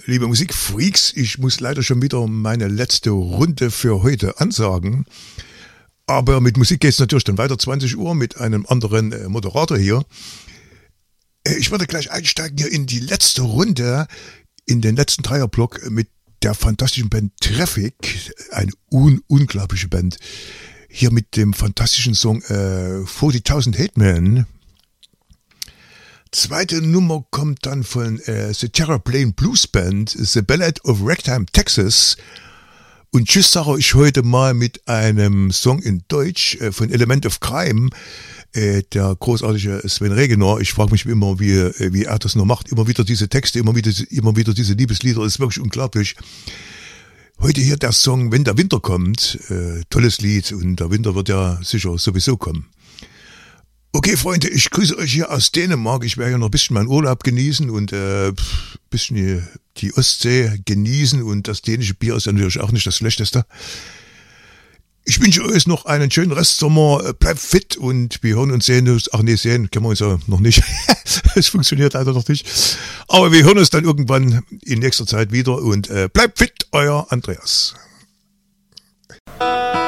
Liebe Musikfreaks, ich muss leider schon wieder meine letzte Runde für heute ansagen. Aber mit Musik geht es natürlich dann weiter, 20 Uhr mit einem anderen Moderator hier. Ich würde gleich einsteigen hier in die letzte Runde, in den letzten Dreierblock mit der fantastischen Band Traffic, eine unglaubliche Band. Hier mit dem fantastischen Song 40.000 Hate Men. Zweite Nummer kommt dann von The Terraplane Blues Band, The Ballad of Ragtime, Texas. Und tschüss sage ich heute mal mit einem Song in Deutsch von Element of Crime, der großartige Sven Regener. Ich frage mich immer, wie er das noch macht. Immer wieder diese Texte, immer wieder diese Liebeslieder. Das ist wirklich unglaublich. Heute hier der Song Wenn der Winter kommt. Tolles Lied und der Winter wird ja sicher sowieso kommen. Okay, Freunde, ich grüße euch hier aus Dänemark. Ich werde ja noch ein bisschen meinen Urlaub genießen und ein bisschen die Ostsee genießen. Und das dänische Bier ist ja natürlich auch nicht das Schlechteste. Ich wünsche euch noch einen schönen Restsommer. Bleibt fit und wir hören uns, sehen uns. Ach nee, sehen können wir uns ja noch nicht. Es funktioniert leider noch nicht. Aber wir hören uns dann irgendwann in nächster Zeit wieder. Und bleibt fit, euer Andreas.